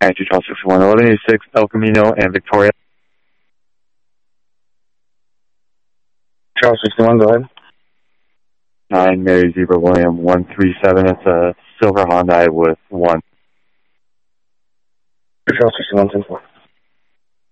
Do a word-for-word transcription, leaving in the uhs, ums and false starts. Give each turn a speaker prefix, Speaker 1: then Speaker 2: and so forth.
Speaker 1: Two Charles sixty-one, eleven eighty-six, El Camino and Victoria.
Speaker 2: Charles sixty-one, go ahead.
Speaker 1: nine Mary Zebra William one three seven. It's a silver Hyundai with one.
Speaker 2: Charles sixty-one, ten four.